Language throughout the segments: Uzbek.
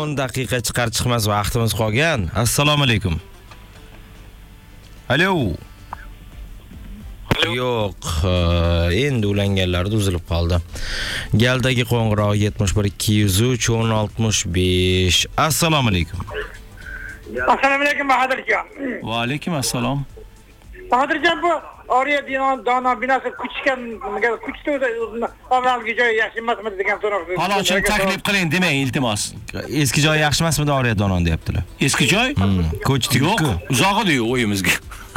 10 daqiqa chiqar chiqmas vaqtimiz qolgan. Assalomu alaykum. Alo. Yo'q, endi ulanganlarda uzilib qoldi. Galdagi qo'ng'iroq 71 203 1065. Assalomu alaykum. Assalomu alaykum Bahodirjon. Va alaykum assalom. Bahodirjon, bu Oriya Dono binosi kuchgan, kuchdi avvalgi joyi yaxshi emasmi degan so'roq. Falonchini taklif qiling demang, iltimos. Eski joy yaxshi emasmi Oriya Dono deyaptilar. Eski joy? Ko'chdik-ku. Yo'q, uzog'i-yu o'yimizga.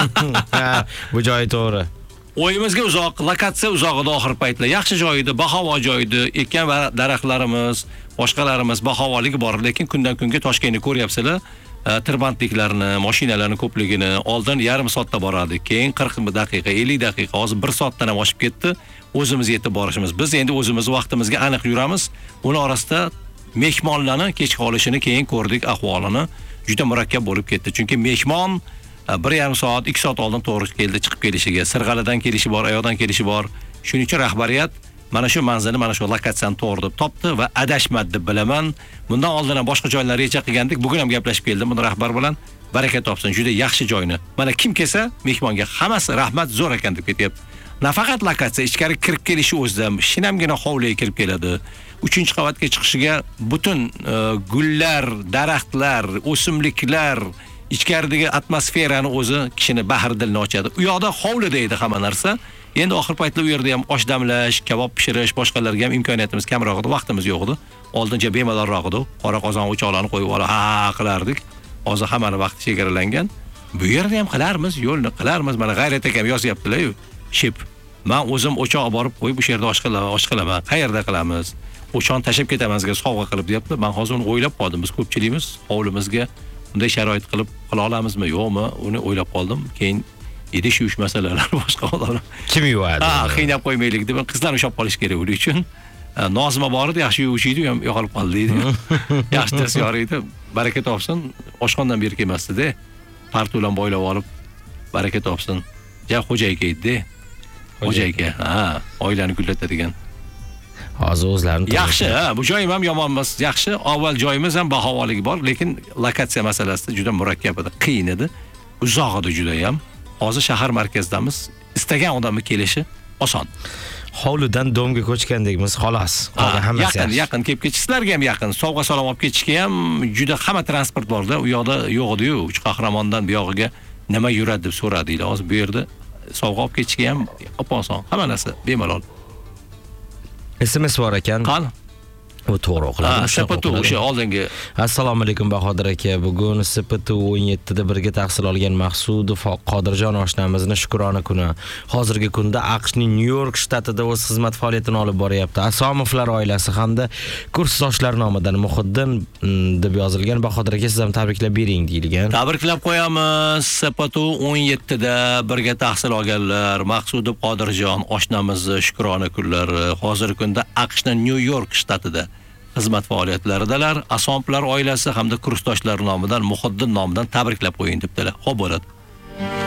Bu joy to'g'ri. O'yimizga uzoq, lokatsiya uzog'ida oxir paytlar. Yaxshi joyida, bahavo joyida, ekan va daraxtlarimiz, boshqalarimiz bahavoligi bor, lekin kundan kunga Toshkentni ko'ryapsizlar. Tirbandliklarni, mashinalarning ko'pligini oldin yarim soatda borardik, keyin 40 daqiqa, 50 daqiqa, hozir 1 soatdan ham oshib ketdi. O'zimiz yetib borishimiz. Biz endi o'zimiz vaqtimizga aniq yuramiz. Uning orasida mehmonlarni kechki olishini keyin ko'rdik, ahvolini juda murakkab bo'lib ketdi. Chunki mehmon 1,5 soat, 2 soat oldin to'g'ri keldi chiqib kelishiga. Sirg'alidan kelishi bor, Ayoqdan kelishi bor. Shuning uchun rahbariyat mana shu manzilni, mana shu lokatsiyani to'g'ri deb topdi va adashmadi deb bilaman. Bundan oldin ham boshqa joylarni reja qilgandik. Bugun ham gaplashib keldim buni rahbar bilan. Baraka topsin, juda yaxshi joyni. Mana kim kelsa, mehmonga hammasi rahmat, zo'r ekan deb ketyapti. Nafaqat lokatsiya, ichkari kirib kelishi o'zida shinamgina hovliga kirib keladi. 3-qavatga chiqishiga butun gullar, daraxtlar, o'simliklar, ichkaridagi atmosferani o'zi kishini bahrdilni ochadi. U yoqda hovlida edi hamma narsa. Endi oxir paytda u yerda ham osh damlash, kabob pishirish, boshqalarga ham imkoniyatimiz kamroq edi, vaqtimiz yo'q edi. Oldincha bemalolroq edi. Qora qozon o'choqlarni qo'yib olib qilardik. Hozir hammaning vaqti chegaralangan. Bu yerda ham qilarmiz, yo'lni qilarmiz. Mana G'ayrat akam yozyaptilar-ku. Ship. Men o'zim o'choq borib qo'yib o'sha yerda osh qilaman. Qayerda qilamiz? O'choqni tashab ketamizga sovg'a qilib deyapti. Men hozir uni o'ylab qoldim. Biz ko'pchiligimiz hovlimizga bunday sharoit qilib qila olamizmi, yo'qmi? Uni o'ylab qoldim. Keyin idish yuvish masalalar boshqa odamlar. Kim yuvadi? Qiynab qo'ymaylik deb qizlarni ushlab qolish kerak uning uchun. Nozima bor edi, yaxshi yuvishdi, ham yo'qolib qoldi deydi. Yaxshi tayyor edi. Baraka topsin. Oshxondan beri kelmasdi-da. Partulan bo'ylab olib baraka topsin. Ja xo'jayga edi. Xo'jayga, oilani gullatadigan. Hozir o'zlarini yaxshi, bu joyim ham yomon emas. Yaxshi, avval joyimiz ham bahovoligi bor, lekin lokatsiya masalasida juda murakkab edi, qiyin edi. Uzoq edi juda ham. Hozir shahar markazidamiz. Istagan odamni kelishi oson. Hovlidan domga ko'chgandekmiz, xolos. Qolgan hammasi yaqin kelib ketishlarga ham yaqin. Sovg'a salom olib ketishga ham juda hamma transport borda. U yoqda yo'q edi-yu. Uch Qahramondan bu yog'iga nima yuradi deb so'radinglar. Hozir bu yerda sovg'a olib ketishga ham oson. Hamma narsa bemalol. SMS bor ekan. Qani? U to'g'ri o'qiladi. Sapatu o'sha oldingi. Assalomu alaykum Bahodir aka. Bugun Sapatu 17 da birga tahsil olgan Maqsudov Qodirjon oshnamizni shukrona kuni. Hozirgi kunda AQShning New York shtatida o'z xizmat faoliyatini olib boryapti. Asomovlar oilasi hamda kursdoshlar nomidan Muhiddin deb yozilgan. Bahodir aka, siz ham tabriklab bering deyilgan. Tabriklab qo'yamiz. Sapatu 17 da birga tahsil olganlar Maqsudov Qodirjon oshnamizni shukrona kunlari. Hozirgi kunda AQShning New York shtatida xizmat faoliyatlaridalar. Asomovlar oilasi hamda kursdoshlar nomidan Muhiddin nomidan tabriklab qo'ying debdilar. Xo'p bo'ladi.